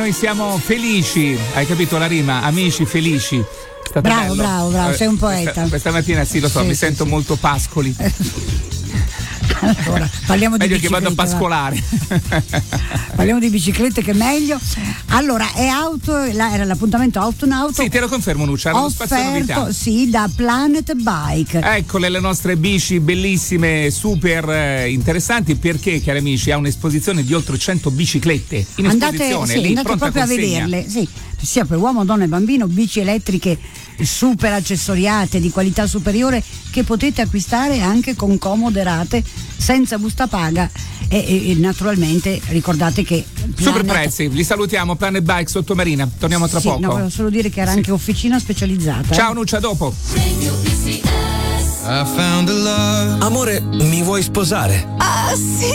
Noi siamo felici, hai capito la rima? Amici felici. Bravo, sei un poeta. Questa mattina sì, lo so, mi sento molto Pascoli. Allora, parliamo di meglio biciclette. che vado a pascolare. Parliamo di biciclette, che è meglio. Allora, era l'appuntamento Auto in Auto. Sì, te lo confermo, Nuccia, lo spazio novità. Sì, da Planet Bike. Eccole le nostre bici bellissime, super interessanti, perché, cari amici, ha un'esposizione di oltre 100 biciclette in esposizione, lì andate pronta proprio consegna. A vederle, sì, sia per uomo, donna e bambino, bici elettriche super accessoriate di qualità superiore che potete acquistare anche con comode rate senza busta paga e naturalmente ricordate che super prezzi, li salutiamo. Planet Bike Sottomarina, torniamo tra poco. No, volevo solo dire che era anche officina specializzata. Ciao Nuccia, dopo. Amore, mi vuoi sposare? Ah sì.